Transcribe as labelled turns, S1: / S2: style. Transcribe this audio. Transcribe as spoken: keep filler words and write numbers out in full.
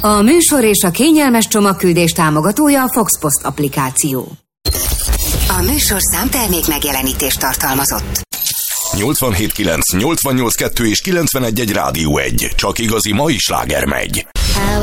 S1: A műsor és a kényelmes csomagküldés támogatója a Fox Post applikáció. A műsorszám termék megjelenítést tartalmazott.
S2: nyolcvanhét kilenc, nyolcvannyolc kettő és kilencvenegy egy Rádió egy. Csak igazi mai sláger megy.